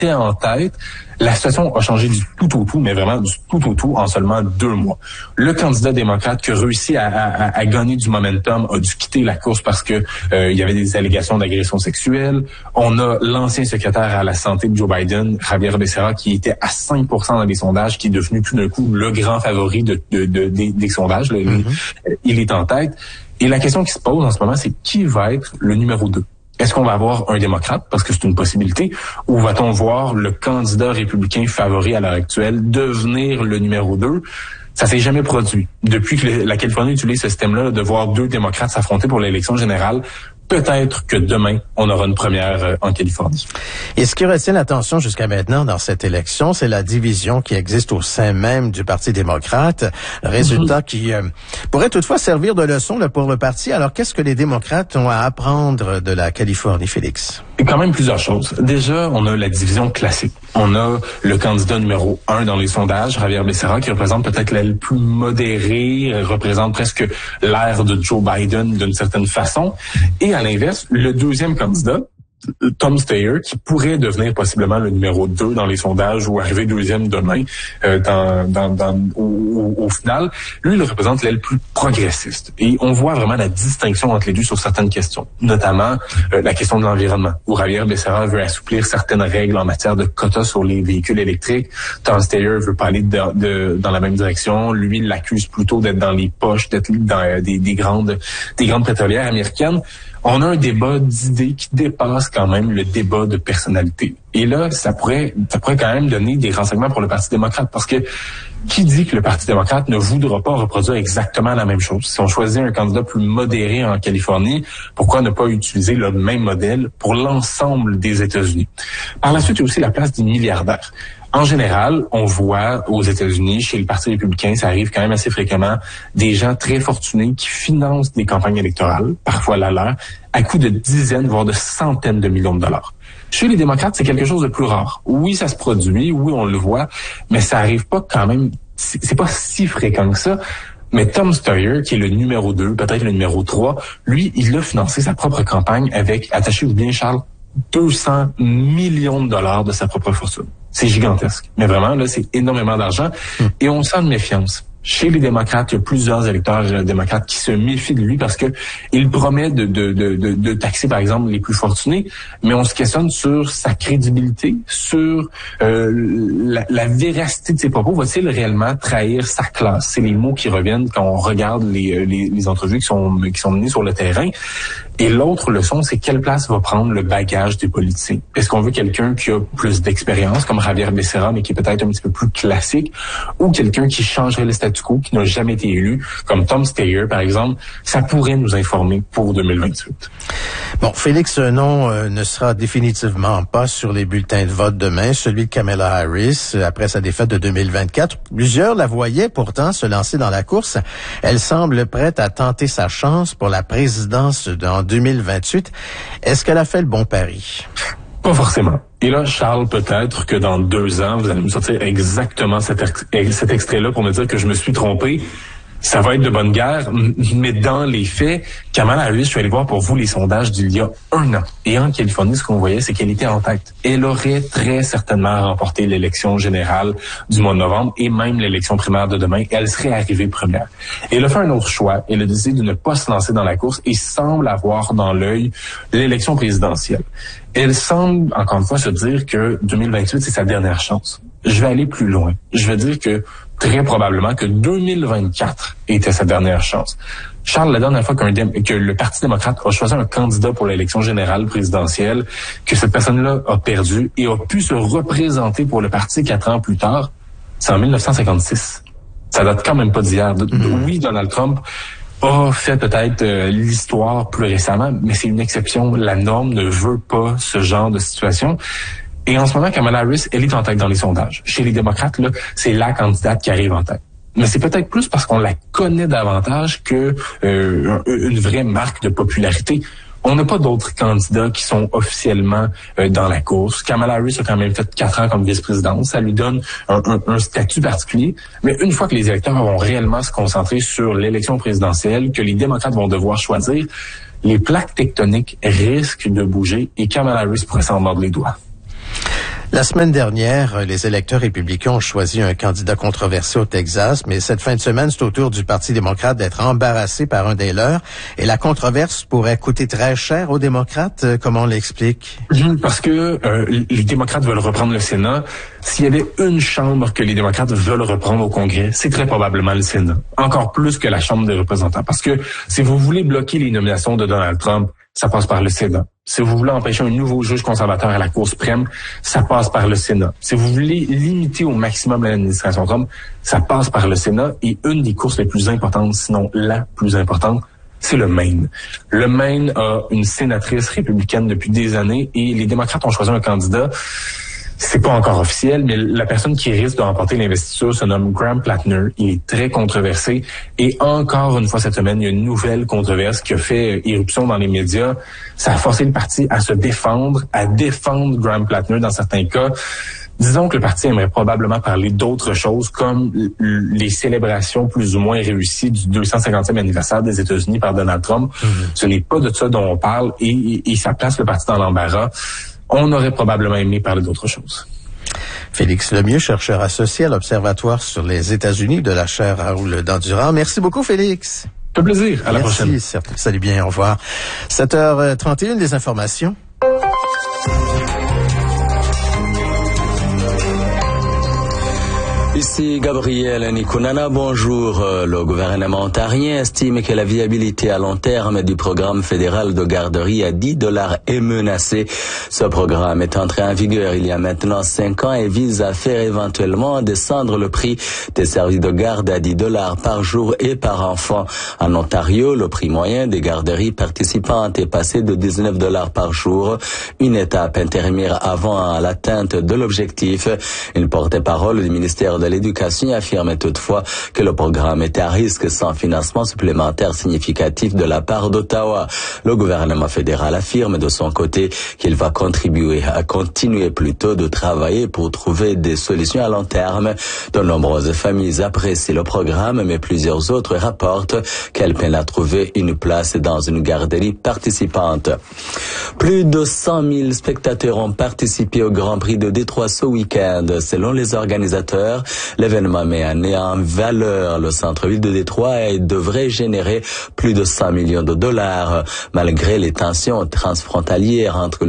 était en tête, la situation a changé du tout au tout, mais vraiment du tout au tout en seulement 2 mois. Le candidat démocrate qui a réussi à gagner du momentum a dû quitter la course parce que il y avait des allégations d'agression sexuelle. On a l'ancien secrétaire à la santé de Joe Biden, Javier Becerra, qui était à 5% dans les sondages, qui est devenu tout d'un coup le grand favori des sondages. Il est en tête. Et la question qui se pose en ce moment, c'est qui va être le numéro 2? Est-ce qu'on va avoir un démocrate, parce que c'est une possibilité, ou va-t-on voir le candidat républicain favori à l'heure actuelle devenir le numéro 2? Ça s'est jamais produit. Depuis que la Californie utilise ce système-là, de voir 2 démocrates s'affronter pour l'élection générale, peut-être que demain, on aura une première en Californie. Et ce qui retient l'attention jusqu'à maintenant dans cette élection, c'est la division qui existe au sein même du Parti démocrate. Résultat qui pourrait toutefois servir de leçon là, pour le parti. Alors, qu'est-ce que les démocrates ont à apprendre de la Californie, Félix? Et quand même plusieurs choses. Déjà, on a la division classique. On a le candidat numéro 1 dans les sondages, Javier Becerra, qui représente peut-être l'aile plus modérée, représente presque l'ère de Joe Biden d'une certaine façon. Et à l'inverse, le deuxième candidat, Tom Steyer, qui pourrait devenir possiblement le numéro 2 dans les sondages ou arriver deuxième demain au final, lui, il représente l'aile plus progressiste. Et on voit vraiment la distinction entre les deux sur certaines questions, notamment la question de l'environnement, où Javier Becerra veut assouplir certaines règles en matière de quotas sur les véhicules électriques. Tom Steyer veut pas aller dans la même direction. Lui, il l'accuse plutôt d'être dans les poches, d'être dans des grandes pétrolières américaines. On a un débat d'idées qui dépasse quand même le débat de personnalité. Et là, ça pourrait quand même donner des renseignements pour le Parti démocrate, parce que qui dit que le Parti démocrate ne voudra pas reproduire exactement la même chose? Si on choisit un candidat plus modéré en Californie, pourquoi ne pas utiliser le même modèle pour l'ensemble des États-Unis? Par la suite, il y a aussi la place des milliardaires. En général, on voit aux États-Unis, chez le Parti républicain, ça arrive quand même assez fréquemment, des gens très fortunés qui financent des campagnes électorales, parfois la leur, à coût de dizaines, voire de centaines de millions de dollars. Chez les démocrates, c'est quelque chose de plus rare. Oui, ça se produit, oui, on le voit, mais ça arrive pas quand même, c'est pas si fréquent que ça. Mais Tom Steyer, qui est le numéro 2, peut-être le numéro 3, lui, il a financé sa propre campagne avec, attachez-vous bien, Charles, 200 millions de dollars de sa propre fortune. C'est gigantesque. Mais vraiment, là, c'est énormément d'argent. Et on sent une méfiance. Chez les démocrates, il y a plusieurs électeurs démocrates qui se méfient de lui parce que il promet de taxer, par exemple, les plus fortunés, mais on se questionne sur sa crédibilité, sur la véracité de ses propos. Va-t-il réellement trahir sa classe? C'est les mots qui reviennent quand on regarde les entrevues qui sont menées sur le terrain. Et l'autre leçon, c'est quelle place va prendre le bagage des politiciens. Est-ce qu'on veut quelqu'un qui a plus d'expérience, comme Javier Becerra, mais qui est peut-être un petit peu plus classique, ou quelqu'un qui changerait le statu quo, qui n'a jamais été élu, comme Tom Steyer, par exemple? Ça pourrait nous informer pour 2028. Bon, Félix, ce nom ne sera définitivement pas sur les bulletins de vote demain, celui de Kamala Harris, après sa défaite de 2024. Plusieurs la voyaient pourtant se lancer dans la course. Elle semble prête à tenter sa chance pour la présidence en 2028. Est-ce qu'elle a fait le bon pari? Pas forcément. Et là, Charles, peut-être que dans 2 ans, vous allez me sortir exactement cet extrait-là pour me dire que je me suis trompé. Ça va être de bonne guerre, mais dans les faits, Kamala Harris, je suis allé voir pour vous les sondages d'il y a 1 an. Et en Californie, ce qu'on voyait, c'est qu'elle était en tête. Elle aurait très certainement remporté l'élection générale du mois de novembre et même l'élection primaire de demain. Elle serait arrivée première. Elle a fait un autre choix. Elle a décidé de ne pas se lancer dans la course et semble avoir dans l'œil l'élection présidentielle. Elle semble, encore une fois, se dire que 2028, c'est sa dernière chance. Je vais aller plus loin. Je vais dire que très probablement que 2024 était sa dernière chance. Charles, la dernière fois que le Parti démocrate a choisi un candidat pour l'élection générale présidentielle, que cette personne-là a perdu et a pu se représenter pour le parti 4 ans plus tard, c'est en 1956. Ça date quand même pas d'hier. Oui, Donald Trump a fait peut-être l'histoire plus récemment, mais c'est une exception. La norme ne veut pas ce genre de situation. Et en ce moment, Kamala Harris, elle est en tête dans les sondages. Chez les démocrates, là, c'est la candidate qui arrive en tête. Mais c'est peut-être plus parce qu'on la connaît davantage que une vraie marque de popularité. On n'a pas d'autres candidats qui sont officiellement dans la course. Kamala Harris a quand même fait 4 ans comme vice-présidente. Ça lui donne un statut particulier. Mais une fois que les électeurs vont réellement se concentrer sur l'élection présidentielle, que les démocrates vont devoir choisir, les plaques tectoniques risquent de bouger et Kamala Harris pourrait s'en mordre les doigts. La semaine dernière, les électeurs républicains ont choisi un candidat controversé au Texas, mais cette fin de semaine, c'est au tour du Parti démocrate d'être embarrassé par un des leurs. Et la controverse pourrait coûter très cher aux démocrates. Comment on l'explique? Parce que les démocrates veulent reprendre le Sénat. S'il y avait une chambre que les démocrates veulent reprendre au Congrès, c'est très probablement le Sénat. Encore plus que la Chambre des représentants. Parce que si vous voulez bloquer les nominations de Donald Trump, ça passe par le Sénat. Si vous voulez empêcher un nouveau juge conservateur à la Cour suprême, ça passe par le Sénat. Si vous voulez limiter au maximum l'administration Trump, ça passe par le Sénat. Et une des courses les plus importantes, sinon la plus importante, c'est le Maine. Le Maine a une sénatrice républicaine depuis des années et les démocrates ont choisi un candidat. C'est pas encore officiel, mais la personne qui risque de remporter l'investiture se nomme Graham Plattner. Il est très controversé. Et encore une fois cette semaine, il y a une nouvelle controverse qui a fait éruption dans les médias. Ça a forcé le parti à se défendre, à défendre Graham Plattner dans certains cas. Disons que le parti aimerait probablement parler d'autres choses comme les célébrations plus ou moins réussies du 250e anniversaire des États-Unis par Donald Trump. Ce n'est pas de ça dont on parle et ça place le parti dans l'embarras. On aurait probablement aimé parler d'autre chose. Félix Lemieux, chercheur associé à l'Observatoire sur les États-Unis de la chaire Raoul Dandurand. Merci beaucoup, Félix. Ça fait plaisir. À la prochaine. Merci. Salut bien. Au revoir. 7h31, des informations. Ici Gabriel Nikunana, bonjour. Le gouvernement ontarien estime que la viabilité à long terme du programme fédéral de garderie à $10 est menacée. Ce programme est entré en vigueur il y a maintenant 5 ans et vise à faire éventuellement descendre le prix des services de garde à $10 par jour et par enfant. En Ontario, le prix moyen des garderies participantes est passé de $19 par jour, une étape intérimaire avant l'atteinte de l'objectif. Une porte-parole du ministère de l'Éducation affirme toutefois que le programme est à risque sans financement supplémentaire significatif de la part d'Ottawa. Le gouvernement fédéral affirme de son côté qu'il va continuer plutôt de travailler pour trouver des solutions à long terme. De nombreuses familles apprécient le programme, mais plusieurs autres rapportent qu'elles peinent à trouver une place dans une garderie participante. Plus de 100 000 spectateurs ont participé au Grand Prix de Détroit ce week-end. Selon les organisateurs, l'événement met en valeur le centre-ville de Détroit et devrait générer plus de $100 millions. Malgré les tensions transfrontalières entre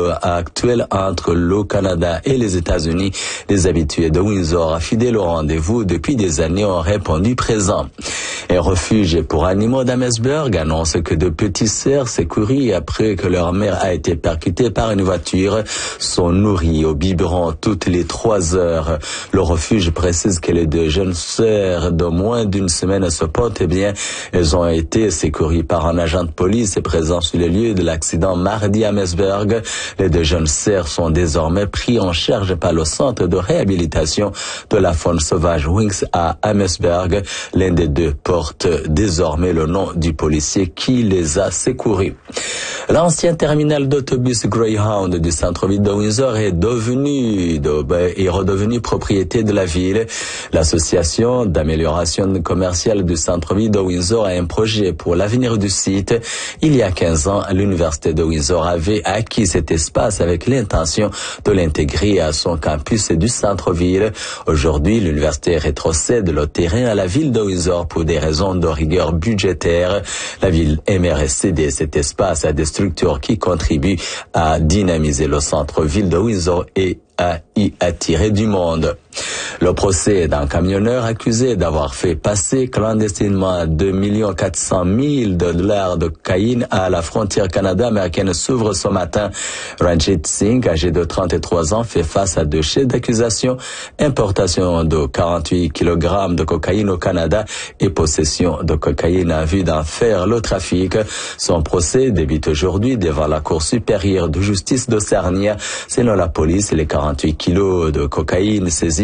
le Canada et les États-Unis, les habitués de Windsor, fidèles au rendez-vous depuis des années, ont répondu présent. Un refuge pour animaux d'Amherstburg annonce que de petits cerfs secouris après que leur mère a été percutée par une voiture sont nourris au biberon toutes les 3 heures. Le refuge précise que les 2 jeunes sœurs de moins d'une semaine se portent bien. Elles ont été secourues par un agent de police présent sur le lieu de l'accident mardi à Amherstburg. Les 2 jeunes sœurs sont désormais pris en charge par le centre de réhabilitation de la faune sauvage Wings à Amherstburg. L'un des 2 porte désormais le nom du policier qui les a secourus. L'ancien terminal d'autobus Greyhound du centre-ville de Windsor est redevenu propriété de la ville. L'association d'amélioration commerciale du centre-ville de Windsor a un projet pour l'avenir du site. Il y a 15 ans, l'université de Windsor avait acquis cet espace avec l'intention de l'intégrer à son campus du centre-ville. Aujourd'hui, l'université rétrocède le terrain à la ville de Windsor pour des raisons de rigueur budgétaire. La ville aimerait céder cet espace à des structures qui contribuent à dynamiser le centre-ville de Windsor et à y attirer du monde. Le procès d'un camionneur accusé d'avoir fait passer clandestinement $2 400 000 de cocaïne à la frontière canado-américaine s'ouvre ce matin. Ranjit Singh, âgé de 33 ans, fait face à 2 chefs d'accusation, importation de 48 kg de cocaïne au Canada et possession de cocaïne en vue d'en faire le trafic. Son procès débute aujourd'hui devant la Cour supérieure de justice de Sarnia. Selon la police, les 48 kilos de cocaïne saisis dans le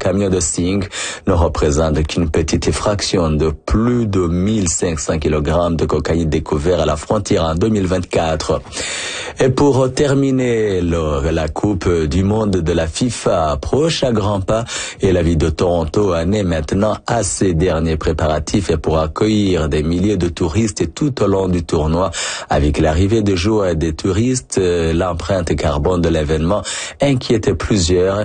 camions de zinc ne représentent qu'une petite fraction de plus de 1500 kg de cocaïne découvert à la frontière en 2024. Et pour terminer, la Coupe du Monde de la FIFA approche à grands pas et la ville de Toronto en est maintenant à ses derniers préparatifs et pour accueillir des milliers de touristes tout au long du tournoi. Avec l'arrivée de joueurs et des touristes, l'empreinte carbone de l'événement inquiétait plusieurs